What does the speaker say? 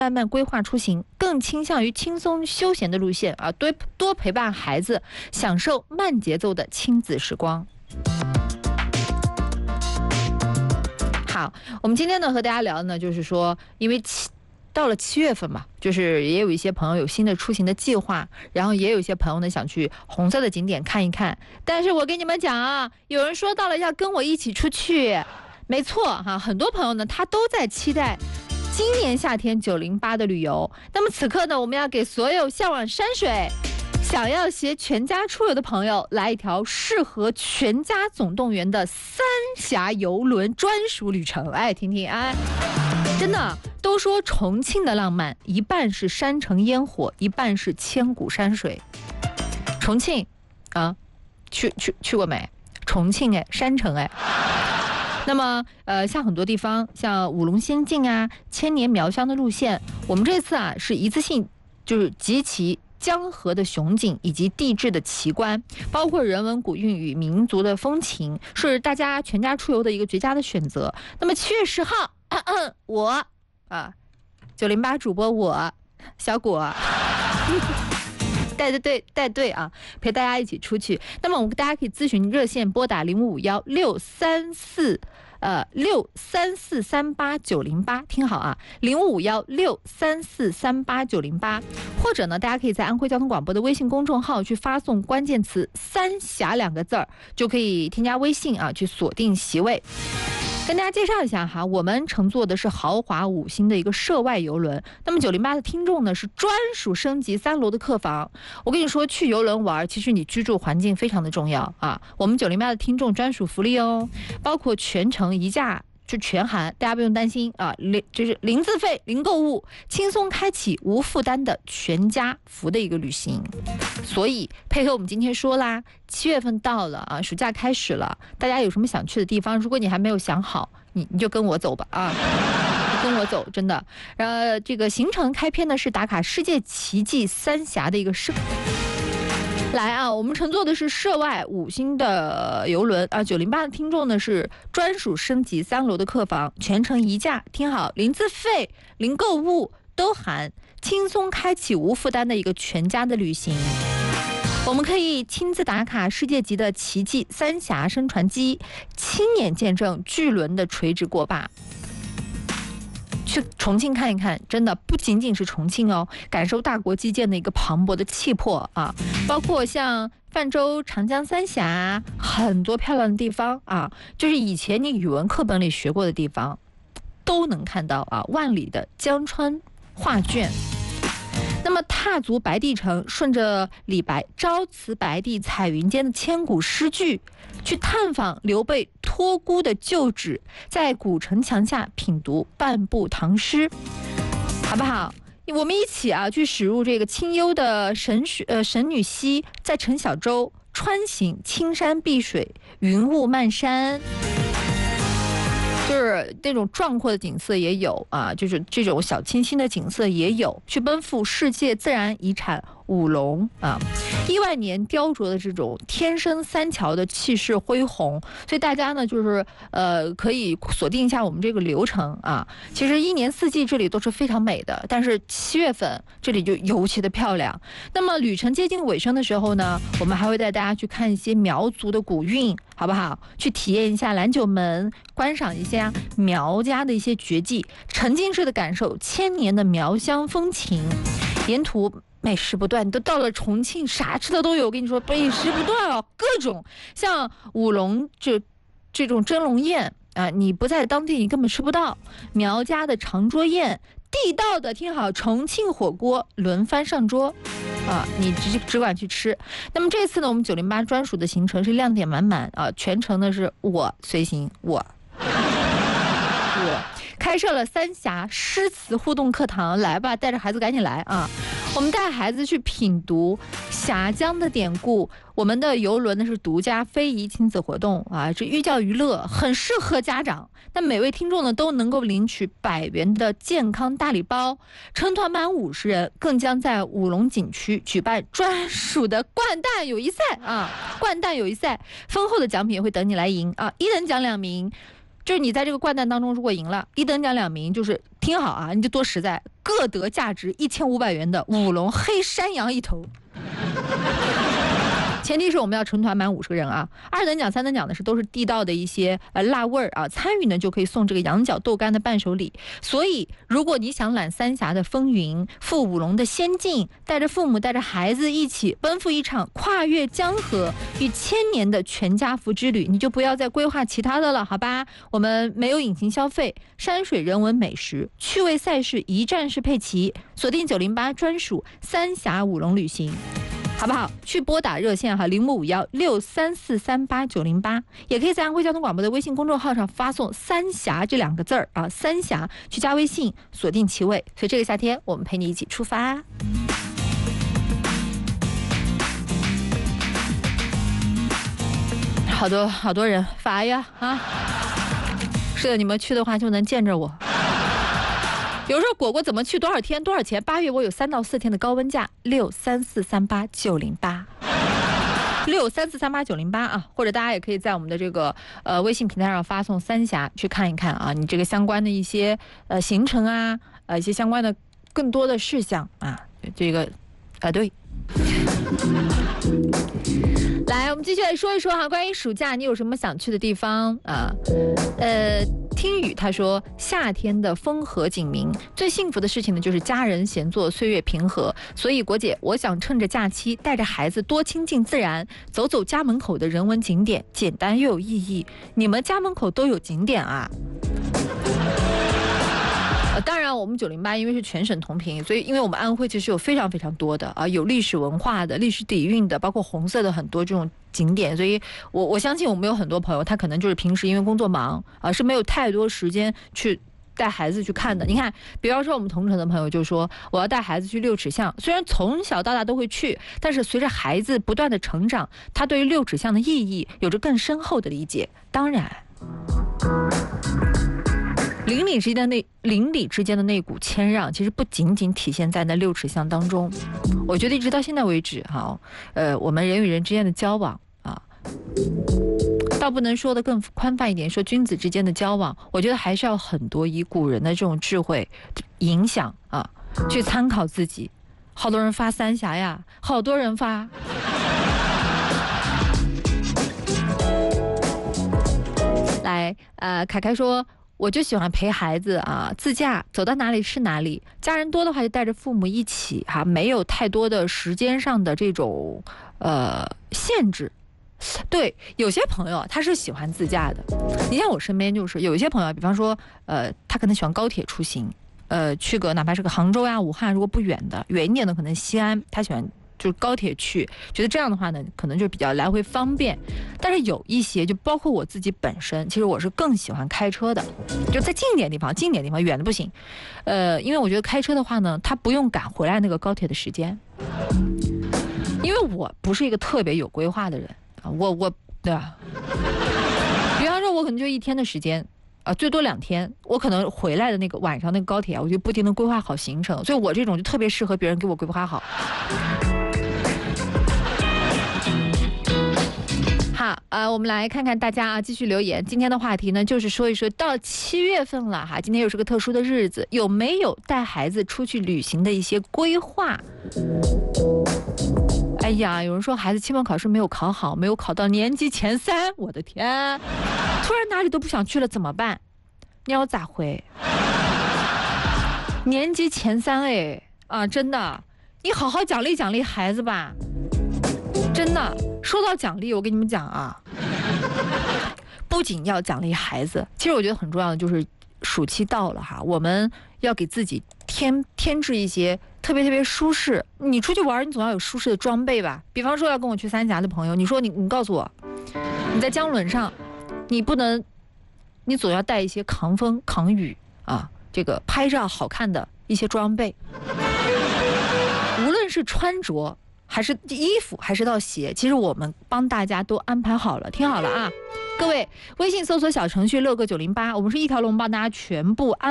慢慢规划出行，更倾向于轻松休闲的路线啊，多陪伴孩子，享受慢节奏的亲子时光。好，我们今天呢和大家聊呢，就是说，因为到了7月份嘛，就是也有一些朋友有新的出行的计划，然后也有一些朋友呢想去红色的景点看一看。但是我跟你们讲啊，有人说到了要跟我一起出去，没错哈，很多朋友呢他都在期待今年夏天908的旅游。那么此刻呢，我们要给所有向往山水、想要携全家出游的朋友来一条适合全家总动员的三峡游轮专属旅程。哎，听听哎，真的都说重庆的浪漫一半是山城烟火，一半是千古山水。重庆啊，去过没？重庆哎，山城哎。那么像很多地方，像五龙仙境啊、千年苗乡的路线，我们这次啊是一次性就是集齐江河的雄景以及地质的奇观，包括人文古韵与民族的风情，是大家全家出游的一个绝佳的选择。那么7月10号，我908主播我小果带队啊，陪大家一起出去。那么大家可以咨询热线拨打055163438908，听好啊，055163438908，或者呢，大家可以在安徽交通广播的微信公众号去发送关键词“三峡”2个字儿，就可以添加微信啊，去锁定席位。跟大家介绍一下哈，我们乘坐的是豪华5星的一个涉外游轮。那么908的听众呢是专属升级3楼的客房。我跟你说，去游轮玩，其实你居住环境非常的重要啊。我们908的听众专属福利哦，包括全程1价就全含，大家不用担心啊，就是零自费、零购物，轻松开启无负担的全家福的一个旅行。所以配合我们今天说啦，7月份到了啊，暑假开始了，大家有什么想去的地方？如果你还没有想好，你就跟我走吧啊，跟我走，真的。这个行程开篇呢是打卡世界奇迹三峡的一个来啊，我们乘坐的是涉外5星的游轮啊，908的听众呢是专属升级3楼的客房，全程1价，听好，零自费、零购物都含，轻松开启无负担的一个全家的旅行。我们可以亲自打卡世界级的奇迹三峡升船机，亲眼见证巨轮的垂直过坝。去重庆看一看，真的不仅仅是重庆哦，感受大国基建的一个磅礴的气魄啊，包括像泛舟、长江三峡，很多漂亮的地方啊，就是以前你语文课本里学过的地方，都能看到啊，万里的江川画卷。那么踏足白帝城，顺着李白朝辞白帝彩云间的千古诗句，去探访刘备托孤的旧址，在古城墙下品读半部唐诗，好不好？我们一起啊去驶入这个清幽的神女溪，在陈小洲穿行青山碧水，云雾漫山。就是那种壮阔的景色也有啊，就是这种小清新的景色也有，去奔赴世界自然遗产五龙啊，亿万年雕琢的这种天生三桥的气势恢宏，所以大家呢就是可以锁定一下我们这个流程啊。其实1年4季这里都是非常美的，但是7月份这里就尤其的漂亮。那么旅程接近尾声的时候呢，我们还会带大家去看一些苗族的古韵，好不好？去体验一下兰九门，观赏一下苗家的一些绝技，沉浸式的感受1000年的苗乡风情。沿途美食不断，你都到了重庆，啥吃的都有。我跟你说，美食不断哦，各种像五龙这种蒸笼宴啊，你不在当地你根本吃不到。苗家的长桌宴，地道的听好，重庆火锅轮番上桌。啊，你只管去吃。那么这次呢，我们908专属的行程是亮点满满啊，全程呢是我随行，我开设了三峡诗词互动课堂，来吧，带着孩子赶紧来啊！我们带孩子去品读峡江的典故。我们的游轮呢是独家非遗亲子活动啊，这寓教于乐，很适合家长。但每位听众呢都能够领取100元的健康大礼包，成团满50人，更将在五龙景区举办专属的掼蛋友谊赛啊！掼蛋友谊赛，丰厚的奖品也会等你来赢啊！1等奖2名。 就是你在这个掼蛋当中如果赢了，1等奖2名，就是听好啊，你就多实在，各得价值1500元的舞龙黑山羊1头。前提是我们要成团满50个人啊。2等奖、3等奖的是都是地道的一些辣味儿啊，参与呢就可以送这个羊角豆干的伴手礼。所以如果你想揽三峡的风云，赴舞龙的仙境，带着父母带着孩子一起奔赴一场跨越江河与千年的全家福之旅，你就不要再规划其他的了，好吧？我们没有隐形消费，山水人文美食趣味赛事一站式配齐，锁定908专属三峡舞龙旅行，好不好？去拨打热线哈，055163438908，也可以在安徽交通广播的微信公众号上发送三峡这2个字啊，三峡去加微信，锁定其位。所以这个夏天我们陪你一起出发。好多人发呀啊！是的，你们去的话就能见着我。比如说果果怎么去，多少天多少钱？8月我有3到4天的高温假，634389086343890啊，或者大家也可以在我们的这个微信平台上发送三峡去看一看啊，你这个相关的一些行程啊，一些相关的更多的事项啊，这个对。来，我们继续来说一说哈，关于暑假你有什么想去的地方啊？听雨他说，夏天的风和景明，最幸福的事情呢就是家人闲坐，岁月平和。所以国姐，我想趁着假期带着孩子多亲近自然，走走家门口的人文景点，简单又有意义。你们家门口都有景点啊？当然我们908因为是全省同频，所以因为我们安徽其实有非常非常多的啊，有历史文化的、历史底蕴的，包括红色的很多这种景点，所以我相信我们有很多朋友他可能就是平时因为工作忙啊，是没有太多时间去带孩子去看的。你看比方说我们同城的朋友就说，我要带孩子去六尺巷，虽然从小到大都会去，但是随着孩子不断的成长，他对于六尺巷的意义有着更深厚的理解。当然邻里之间的那股谦让，其实不仅仅体现在那六尺巷当中。我觉得一直到现在为止，我们人与人之间的交往啊，倒不能说的更宽泛一点，说君子之间的交往，我觉得还是要很多以古人的这种智慧影响啊，去参考自己。好多人发三峡呀，好多人发。来，凯凯说，我就喜欢陪孩子啊，自驾走到哪里是哪里，家人多的话就带着父母一起哈，没有太多的时间上的这种限制。对，有些朋友他是喜欢自驾的，你像我身边就是有一些朋友，比方说他可能喜欢高铁出行，去个哪怕是个杭州呀、武汉，如果不远一点的可能西安，他喜欢就是高铁去，觉得这样的话呢，可能就比较来回方便。但是有一些，就包括我自己本身，其实我是更喜欢开车的，就在近点地方，远的不行。因为我觉得开车的话呢，他不用赶回来那个高铁的时间。因为我不是一个特别有规划的人啊，我对吧？比方说，我可能就1天的时间。最多2天，我可能回来的那个晚上那个高铁啊，我就不停的规划好行程，所以我这种就特别适合别人给我规划好。好，我们来看看大家啊，继续留言。今天的话题呢，就是说一说到7月份了哈，今天又是个特殊的日子，有没有带孩子出去旅行的一些规划？哎呀，有人说孩子期末考试没有考好，没有考到年级前3，我的天，突然哪里都不想去了，怎么办？你要咋回？年级前3真的，你好好奖励奖励孩子吧。真的，说到奖励，我跟你们讲啊，不仅要奖励孩子，其实我觉得很重要的就是暑期到了哈，我们要给自己添置一些特别舒适。你出去玩，你总要有舒适的装备吧？比方说要跟我去三峡的朋友，你说你告诉我，你在江轮上，你不能，你总要带一些抗风抗雨啊，这个拍照好看的一些装备，无论是穿着还是衣服还是到鞋，其实我们帮大家都安排好了，听好了啊，各位，微信搜索小程序乐哥908，我们是一条龙帮大家全部安排